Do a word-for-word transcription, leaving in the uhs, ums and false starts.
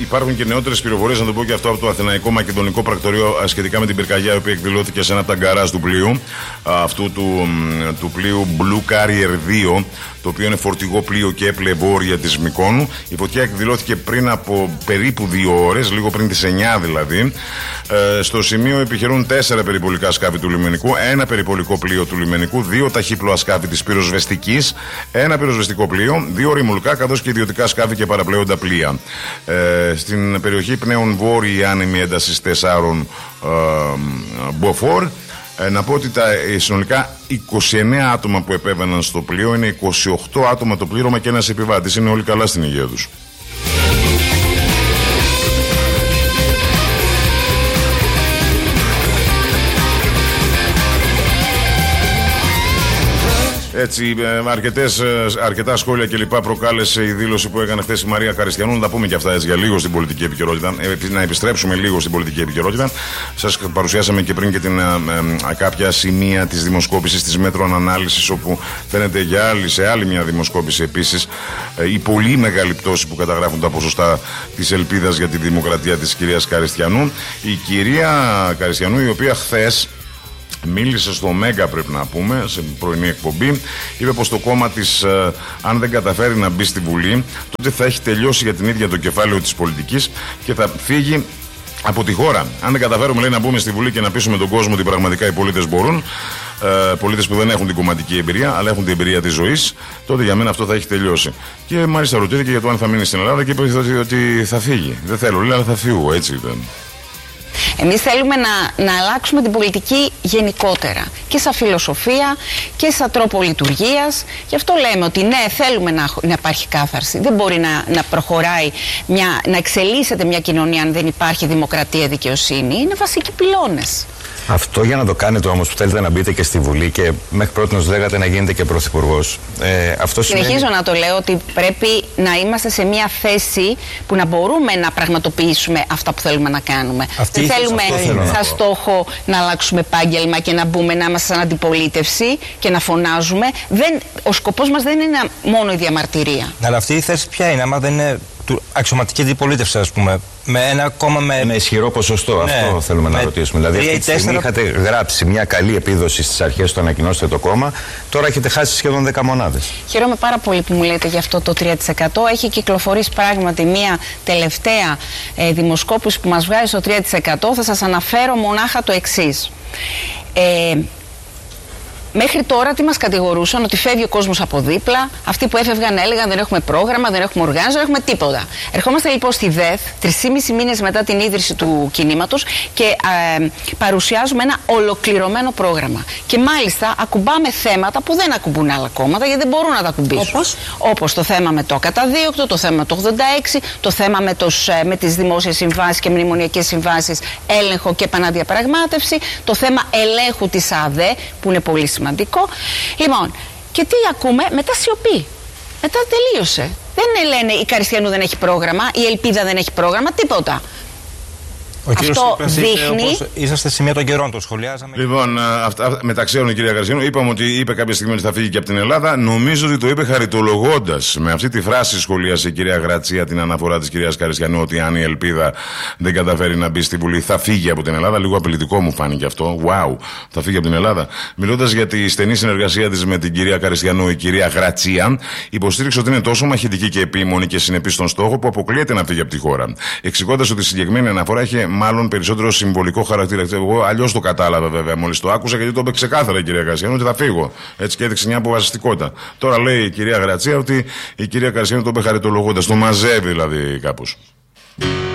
υπάρχουν και νεότερες πληροφορίες, να το πω και αυτό, από το Αθηναϊκό Μακεδονικό Πρακτορείο σχετικά με την πυρκαγιά, η οποία εκδηλώθηκε σε ένα από τα γκαράζ του πλοίου, αυτού του, του πλοίου Blue Carrier δύο, το οποίο είναι φορτηγό πλοίο και έπλεμπόρια της Μυκόνου. Η φωτιά εκδηλώθηκε πριν από περίπου δύο ώρες, λίγο πριν τις εννιά δηλαδή. Ε, στο σημείο επιχειρούν τέσσερα περιπολικά σκάφη του λιμενικού, ένα περιπολικό πλοίο του λιμενικού, δύο ταχύπλοα σκάφη της πυροσβεστικής, ένα πυροσβεστικό πλοίο, δύο ρημουλκά, καθώς και ιδιωτικά σκάφη και παραπλέοντα πλοία. Ε, στην περιοχή πνέουν βόρειοι άνεμοι έντασης τεσσάρων ε, μποφόρ. Ε, να πω ότι τα ε, συνολικά είκοσι εννέα άτομα που επέβαιναν στο πλοίο, είναι είκοσι οκτώ άτομα το πλήρωμα και ένας επιβάτης. Είναι όλοι καλά στην υγεία τους. Έτσι, αρκετές, αρκετά σχόλια και λοιπά προκάλεσε η δήλωση που έκανε χθες η Μαρία Καριστιανού. Να τα πούμε και αυτά έτσι για λίγο στην πολιτική επικαιρότητα. Να επιστρέψουμε λίγο στην πολιτική επικαιρότητα. Σας παρουσιάσαμε και πριν και την, α, α, κάποια σημεία της δημοσκόπησης της Μέτρο Ανάλυσης, όπου φαίνεται για άλλη, σε άλλη μια δημοσκόπηση επίσης η πολύ μεγάλη πτώση που καταγράφουν τα ποσοστά της ελπίδας για τη δημοκρατία της κυρίας Καριστιανού. Η κυρία Καριστιανού, η οποία χθες μίλησε στο Μέγκα, πρέπει να πούμε, σε πρωινή εκπομπή, είπε πως το κόμμα της, ε, αν δεν καταφέρει να μπει στη Βουλή, τότε θα έχει τελειώσει για την ίδια το κεφάλαιο της πολιτικής και θα φύγει από τη χώρα. Αν δεν καταφέρουμε, λέει, να μπούμε στη Βουλή και να πείσουμε τον κόσμο ότι πραγματικά οι πολίτες μπορούν, ε, πολίτες που δεν έχουν την κομματική εμπειρία, αλλά έχουν την εμπειρία της ζωής, τότε για μένα αυτό θα έχει τελειώσει. Και μάλιστα ρωτήθηκε για το αν θα μείνει στην Ελλάδα και είπε ότι, ότι θα φύγει. Δεν θέλω, λέει, αλλά θα φύγω, έτσι ήταν. Εμείς θέλουμε να, να αλλάξουμε την πολιτική γενικότερα και σαν φιλοσοφία και σαν τρόπο λειτουργίας. Γι' αυτό λέμε ότι ναι, θέλουμε να, να υπάρχει κάθαρση. Δεν μπορεί να, να προχωράει, μια, να εξελίσσεται μια κοινωνία αν δεν υπάρχει δημοκρατία, δικαιοσύνη. Είναι βασικοί πυλώνες. Αυτό για να το κάνετε όμως που θέλετε να μπείτε και στη Βουλή και μέχρι πρότινος λέγατε να γίνετε και πρωθυπουργός. Ε, αυτό Συνεχίζω σημαίνει... να το λέω ότι πρέπει να είμαστε σε μια θέση που να μπορούμε να πραγματοποιήσουμε αυτά που θέλουμε να κάνουμε. Αυτή δεν θέλουμε θέλω σαν στόχο να αλλάξουμε επάγγελμα και να μπούμε να είμαστε σαν αντιπολίτευση και να φωνάζουμε. Δεν, ο σκοπός μας δεν είναι μόνο η διαμαρτυρία. Αλλά αυτή η θέση ποια είναι, άμα δεν είναι αξιωματική αντιπολίτευση, ας πούμε, με ένα κόμμα με ένα ισχυρό ποσοστό, ναι, αυτό θέλουμε με... να ρωτήσουμε. Δηλαδή, αυτή τη στιγμή είχατε γράψει μια καλή επίδοση στις αρχές, το ανακοινώσετε το κόμμα, τώρα έχετε χάσει σχεδόν δέκα μονάδες. Χαίρομαι πάρα πολύ που μου λέτε για αυτό το τρία τοις εκατό. Έχει κυκλοφορήσει πράγματι μια τελευταία ε, δημοσκόπηση που μας βγάζει στο τρία τοις εκατό. Θα σας αναφέρω μονάχα το εξής. Ε, Μέχρι τώρα τι μας κατηγορούσαν, ότι φεύγει ο κόσμος από δίπλα. Αυτοί που έφευγαν έλεγαν δεν έχουμε πρόγραμμα, δεν έχουμε οργάνωση, δεν έχουμε τίποτα. Ερχόμαστε λοιπόν στη ΔΕΘ, τρισήμισι μήνες μετά την ίδρυση του κινήματος και ε, παρουσιάζουμε ένα ολοκληρωμένο πρόγραμμα. Και μάλιστα ακουμπάμε θέματα που δεν ακουμπούν άλλα κόμματα, γιατί δεν μπορούν να τα ακουμπήσουν. Όπως, Όπως το θέμα με το ακαταδίωκτο, το θέμα με το ογδόντα έξι, το θέμα με, τους, ε, με τις δημόσιες συμβάσεις και μνημονιακές συμβάσεις, έλεγχο και επαναδιαπραγμάτευση, το θέμα ελέγχου της ΑΔΕ, που είναι πολύ σημαντικό. Σημαντικό. Λοιπόν, και τι ακούμε, μετά σιωπή. Μετά τελείωσε. Δεν λένε η Καριστιανού δεν έχει πρόγραμμα, η Ελπίδα δεν έχει πρόγραμμα, τίποτα. Ο Αυτό δείχνει. Όπως είσαστε σημεία των καιρών, το σχολιάζαμε. Λοιπόν, αυτά, μεταξύ άλλων, η κυρία Καριστιανού, είπαμε ότι είπε κάποια στιγμή ότι θα φύγει και από την Ελλάδα. Νομίζω ότι το είπε χαριτολογώντας. Με αυτή τη φράση σχολίασε η κυρία Γρατσία την αναφορά της κυρίας Καριστιανού ότι αν η Ελπίδα δεν καταφέρει να μπει στη Βουλή, θα φύγει από την Ελλάδα. Λίγο απειλητικό μου φάνηκε αυτό. Wow, θα φύγει από την Ελλάδα. Μιλώντας για τη στενή συνεργασία της με την κυρία Καριστιανού, η κυρία Γρατσία υποστήριξε ότι είναι τόσο μαχητική και επίμονη και συνεπή στον στόχο που αποκλείεται να φύγει από τη χώρα. Εξηγώντας ότι η συγκεκριμένη αναφορά είχε μάλλον περισσότερο συμβολικό χαρακτήρα. Εγώ αλλιώς το κατάλαβα βέβαια μόλις το άκουσα, γιατί το είπε ξεκάθαρα η κυρία Καριστιανού ότι θα φύγω. Έτσι και έδειξε μια αποφασιστικότητα. Τώρα λέει η κυρία Γρατσία ότι η κυρία Καριστιανού το είπε χαριτολογώντας. Το μαζεύει δηλαδή κάπως.